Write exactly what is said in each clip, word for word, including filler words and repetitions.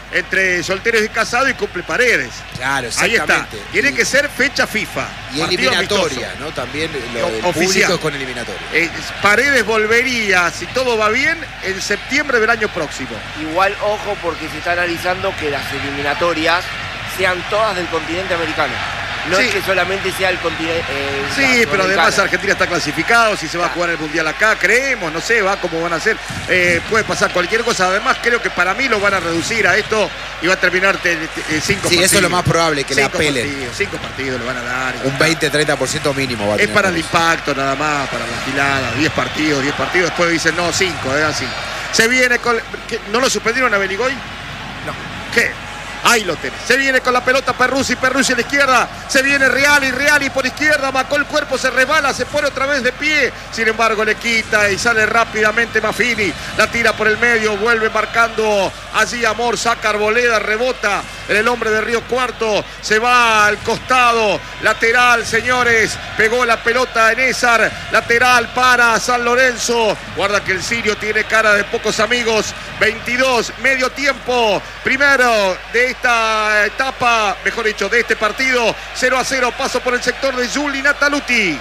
entre solteros y casados y cumple Paredes. Claro, exactamente. Ahí está. Tiene y, que ser fecha FIFA. Y eliminatoria, ¿no? También lo del público con eliminatoria. Eh, Paredes volvería, si todo va bien, en septiembre del año próximo. Igual, ojo, porque se está analizando que las eliminatorias sean todas del continente americano. No sí. es que solamente sea el continente. Eh, sí, pero además Argentina está clasificado, si se va a jugar el Mundial acá, creemos, no sé, va cómo van a hacer. Eh, puede pasar cualquier cosa. Además, creo que para mí lo van a reducir a esto y va a terminar te, te, te, cinco sí, partidos. Sí, eso es lo más probable, que cinco le apelen. Partidos, cinco partidos le van a dar. Un veinte a treinta por ciento mínimo. Va a es para el impacto nada más, para la gilada. diez partidos, diez partidos. Después dicen, no, cinco, es así. Se viene con. ¿Qué? ¿No lo suspendieron a Benigoy? No. ¿Qué? Ahí lo tenés. Se viene con la pelota Perruzzi, Perruzzi a la izquierda. Se viene Reali, Reali por izquierda. Macó el cuerpo, se resbala, se pone otra vez de pie. Sin embargo, le quita y sale rápidamente Maffini. La tira por el medio, vuelve marcando allí Amor, saca Arboleda, rebota el hombre de Río Cuarto. Se va al costado, lateral, señores. Pegó la pelota en Ézar. Lateral para San Lorenzo. Guarda que el sirio tiene cara de pocos amigos. veintidós, medio tiempo. Primero de esta etapa, mejor dicho, de este partido. cero a cero, paso por el sector de Juli Nataluti.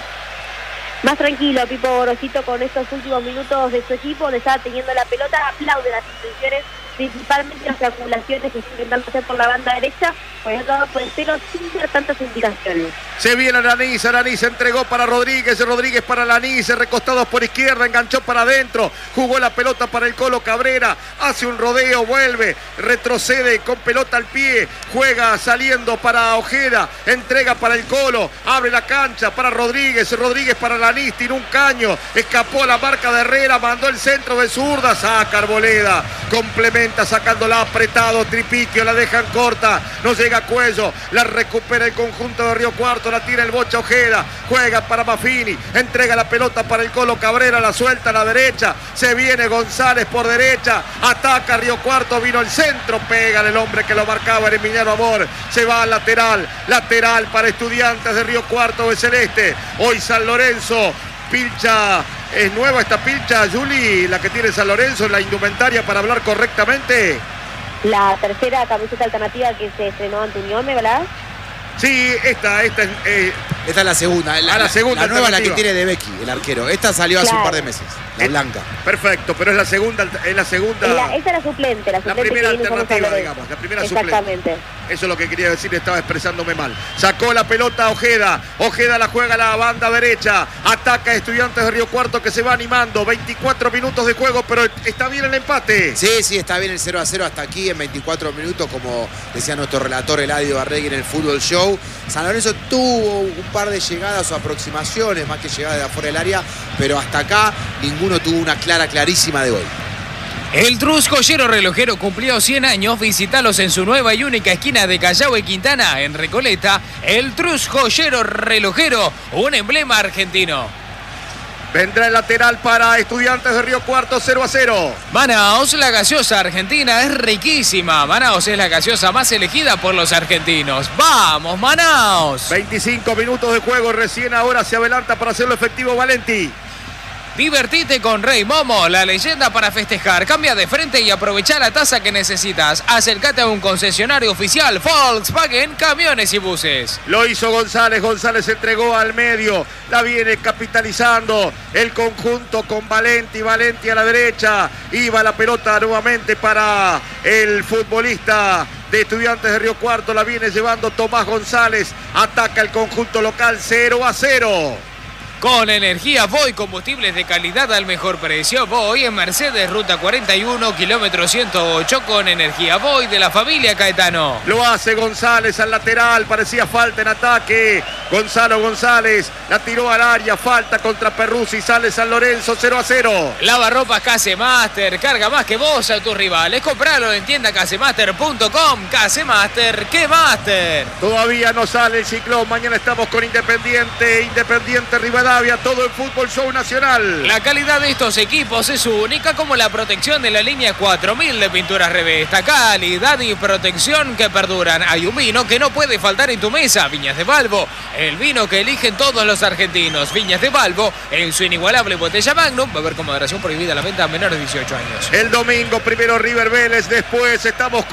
Más tranquilo, Pipo Gorosito, con estos últimos minutos de su equipo, le estaba teniendo la pelota, aplaude las intenciones, principalmente las acumulaciones que se intentando hacer por la banda derecha, por otro lado, por el cero, sin dar tantas indicaciones. Se viene Alanís, Alanís entregó para Rodríguez, Rodríguez para Alanís, recostados por izquierda, enganchó para adentro, jugó la pelota para el Colo Cabrera, hace un rodeo, vuelve, retrocede con pelota al pie, juega saliendo para Ojeda, entrega para el Colo, abre la cancha para Rodríguez, Rodríguez para Alanís, tiró un caño, escapó la marca de Herrera, mandó el centro de zurda, saca Arboleda, complementa sacándola apretado, Tripiquio, la dejan corta, no llega a Cuello, la recupera el conjunto de Río Cuarto, la tira el Bocha Ojeda, juega para Maffini, entrega la pelota para el Colo Cabrera, la suelta a la derecha, se viene González por derecha, ataca Río Cuarto, vino el centro, pega el hombre que lo marcaba, era Emiliano Amor, se va al lateral, lateral para Estudiantes de Río Cuarto de Celeste, hoy San Lorenzo, pilcha, es nueva esta pilcha, Juli, la que tiene San Lorenzo, la indumentaria para hablar correctamente. La tercera camiseta alternativa que se estrenó ante Unión, ¿verdad? Sí, esta, esta es... Eh, esta es la segunda. La, la, la segunda la nueva es la que tiene De Becky, el arquero. Esta salió hace claro. un par de meses, la blanca. Perfecto, pero es la segunda... Es la segunda la, esta es la suplente, la suplente. La primera alternativa, digamos. La primera suplente. Exactamente. Eso es lo que quería decir, estaba expresándome mal. Sacó la pelota Ojeda. Ojeda la juega a la banda derecha. Ataca a Estudiantes de Río Cuarto que se va animando. veinticuatro minutos de juego, pero está bien el empate. Sí, sí, está bien el cero a cero hasta aquí en veinticuatro minutos, como decía nuestro relator Eladio Barregui en el Fútbol Show. San Lorenzo tuvo un par de llegadas o aproximaciones, más que llegadas de afuera del área, pero hasta acá ninguno tuvo una clara, clarísima de gol. El Trus Joyero Relojero cumplió cien años. Visítalos en su nueva y única esquina de Callao y Quintana, en Recoleta. El Trus Joyero Relojero, un emblema argentino. Vendrá el lateral para Estudiantes de Río Cuarto, cero a cero. Manaos, la gaseosa argentina es riquísima. Manaos es la gaseosa más elegida por los argentinos. ¡Vamos, Manaos! veinticinco minutos de juego, recién ahora se adelanta para hacerlo efectivo Valenti. Divertite con Rey Momo, la leyenda para festejar. Cambia de frente y aprovecha la tasa que necesitas. Acércate a un concesionario oficial Volkswagen, camiones y buses. Lo hizo González, González entregó al medio. La viene capitalizando el conjunto con Valenti, Valenti a la derecha. Iba la pelota nuevamente para el futbolista de Estudiantes de Río Cuarto. La viene llevando Tomás González. Ataca el conjunto local, cero a cero. Con energía Voy, combustibles de calidad al mejor precio. Voy en Mercedes, ruta cuarenta y uno, kilómetro ciento ocho, con energía Voy de la familia Caetano. Lo hace González al lateral, parecía falta en ataque. Gonzalo González la tiró al área, falta contra Perruzzi, sale San Lorenzo, cero a cero. Lavarropas Casemaster, carga más que vos a tus rivales. Compralo en tienda casemaster punto com. Casemaster, ¿qué Master? Todavía no sale el ciclón, mañana estamos con Independiente, Independiente Rivadavia. Todo el Fútbol Show Nacional. La calidad de estos equipos es única, como la protección de la línea cuatro mil de pinturas Revesta. Calidad y protección que perduran. Hay un vino que no puede faltar en tu mesa. Viñas de Balbo, el vino que eligen todos los argentinos. Viñas de Balbo, en su inigualable botella Magnum. Va a haber con moderación prohibida la venta a menores de dieciocho años. El domingo, primero River Vélez, después estamos con